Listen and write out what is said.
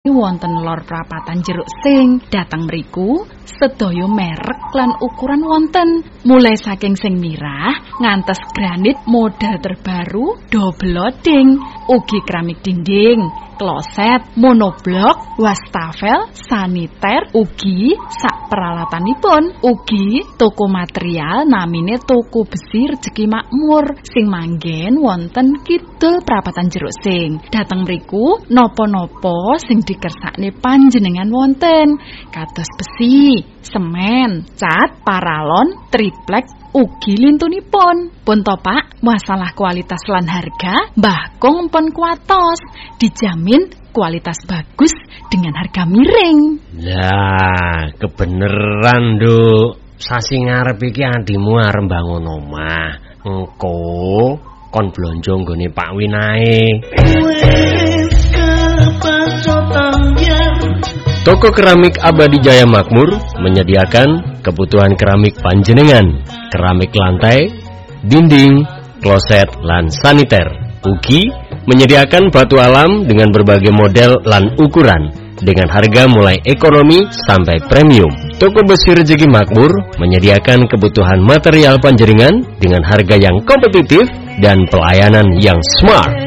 wonten lor Prapatan Jeruk Sing. Dateng mriku sedaya merek lan ukuran wonten, mulai saking sing mirah ngantos granit model terbaru, double loading, ugi keramik dinding, kloset, monoblok, wastafel, saniter, ugi sak peralatanipun. Ugi toko material namine Toko Besi Rejeki Makmur sing manggen wonten kidul Prapatan Jeruk Sing. Dateng mriku napa-napa sing dikersakne panjenengan wonten, kados besi, semen, cat, paralon, triplek, ugi lintunipun. Pun to Pak, masalah kualitas lan harga Mbah Kong pun kuatos, dijamin kualitas bagus dengan harga miring. Lah, kebeneran Nduk. Sasi ngarep iki adimu arep bangun omah. Engko kon blonjo nggone Pak Winae. Toko Keramik Abadi Jaya Makmur menyediakan kebutuhan keramik panjenengan, keramik lantai, dinding, kloset, lan saniter. Ugi menyediakan batu alam dengan berbagai model lan ukuran dengan harga mulai ekonomi sampai premium. Toko Besi Rejeki Makmur menyediakan kebutuhan material panjenengan dengan harga yang kompetitif dan pelayanan yang smart.